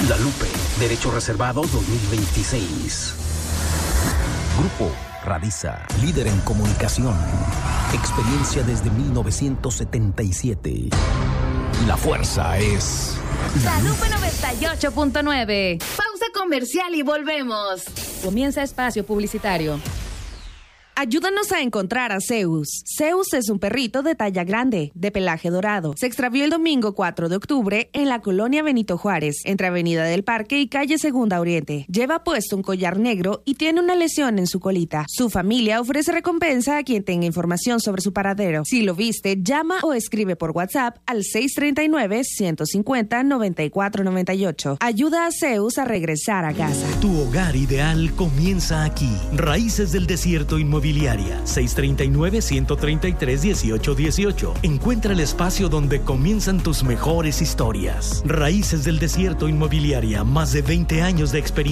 La Lupe, Derechos Reservados 2026. Grupo Radisa, líder en comunicación. Experiencia desde 1977. La fuerza es... La Lupe 98.9. Pausa comercial y volvemos. Comienza espacio publicitario. Ayúdanos a encontrar a Zeus. Zeus es un perrito de talla grande, de pelaje dorado. Se extravió el domingo 4 de octubre en la colonia Benito Juárez, entre Avenida del Parque y calle Segunda Oriente. Lleva puesto un collar negro y tiene una lesión en su colita. Su familia ofrece recompensa a quien tenga información sobre su paradero. Si lo viste, llama o escribe por WhatsApp al 639-150-9498. Ayuda a Zeus a regresar a casa. Tu hogar ideal comienza aquí. Raíces del Desierto Inmobiliaria. 639-133-1818. Encuentra el espacio donde comienzan tus mejores historias. Raíces del Desierto Inmobiliaria. Más de 20 años de experiencia.